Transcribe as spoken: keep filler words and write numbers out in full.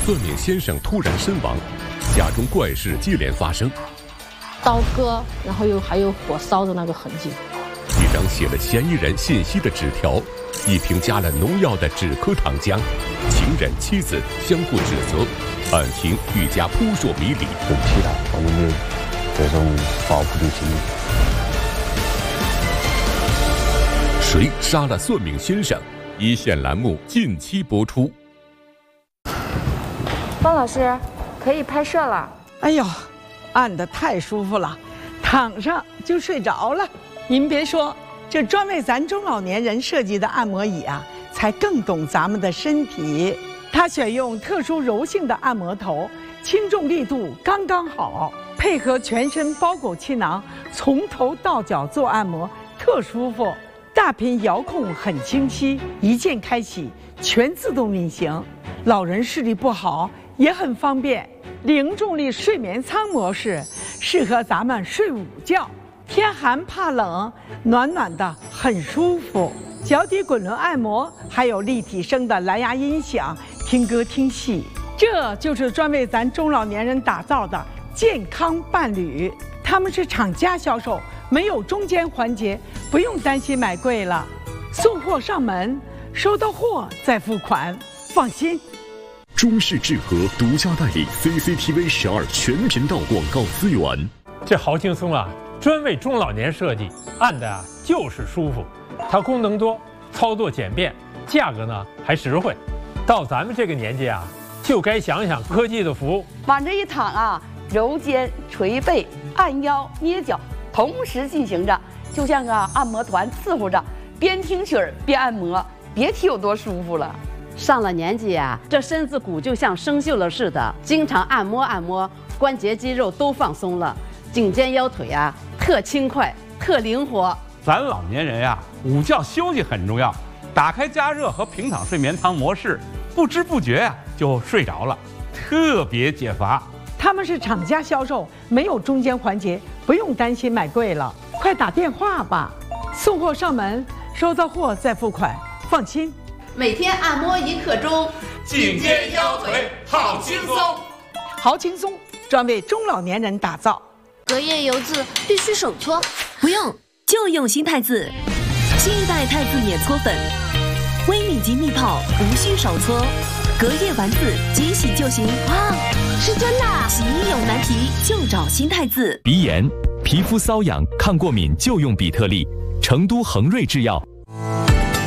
算命先生突然身亡，家中怪事接连发生。 刀割，然后又还有火烧的那个痕迹。 一张写了嫌疑人信息的纸条，一瓶加了农药的止咳糖浆，情人妻子相互指责，案情愈加扑朔迷离。 对不起他，我们的这种报复的心理。 谁杀了算命先生？一线栏目近期播出。 方老师，可以拍摄了。 哎呦，按得太舒服了，躺上就睡着了。您别说，这专为咱中老年人设计的按摩椅啊，才更懂咱们的身体。它选用特殊柔性的按摩头，轻重力度刚刚好，配合全身包裹气囊，从头到脚做按摩，特舒服。大屏遥控很清晰，一键开启，全自动运行。老人视力不好也很方便。零重力睡眠舱模式适合咱们睡午觉，天寒怕冷，暖暖的很舒服。脚底滚轮按摩，还有立体声的蓝牙音响，听歌听戏。这就是专为咱中老年人打造的健康伴侣。他们是厂家销售，没有中间环节，不用担心买贵了。送货上门，收到货再付款，放心。 中视智和独家代理 C C T V 十二全频道广告资源。 这好轻松啊！专为中老年设计，按的啊就是舒服。它功能多，操作简便，价格呢还实惠。到咱们这个年纪啊，就该享享科技的福务。 往这一躺啊，揉肩、捶背、按腰、捏脚，同时进行着，就像个按摩团伺候着，边听曲儿边按摩，别提有多舒服了。 上了年纪呀、啊，这身子骨就像生锈了似的，经常按摩按摩，关节肌肉都放松了，颈肩腰腿啊特轻快，特灵活。 咱老年人呀、啊，午觉休息很重要，打开加热和平躺睡眠舱模式，不知不觉呀、啊、就睡着了，特别解乏。 他们是厂家销售，没有中间环节，不用担心买贵了。快打电话吧，送货上门，收到货再付款，放心。 每天按摩一刻钟， 颈肩腰腿好轻松， 好轻松，专为中老年人打造。 隔夜油渍必须手搓， 不用，就用新太子，新一代太子野搓粉，微米级蜜泡，无需手搓，隔夜丸子即洗就行。 哇，是真的！ 洗衣有难题就找新太子。 鼻炎、皮肤瘙痒、抗过敏就用比特利，成都恒瑞制药。